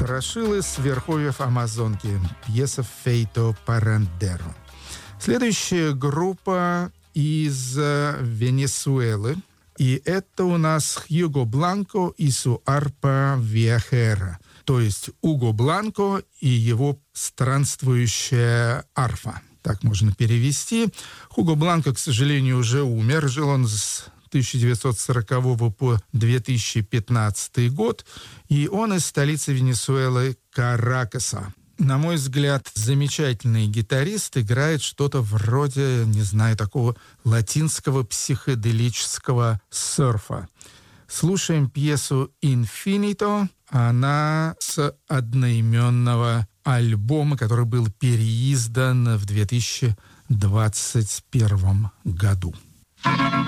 Страшилы с верховьев Амазонки. Пьеса Фейто Парандеро. Следующая группа из Венесуэлы. И это у нас Хьюго Бланко и су арпа виахера. То есть Уго Бланко и его странствующая арфа. Так можно перевести. Хуго Бланко, к сожалению, уже умер. Жил он с 1940 по 2015 год. И он из столицы Венесуэлы Каракаса. На мой взгляд, замечательный гитарист, играет что-то вроде, не знаю, такого латинского психоделического серфа. Слушаем пьесу «Инфинито». Она с одноименного альбома, который был переиздан в 2021 году.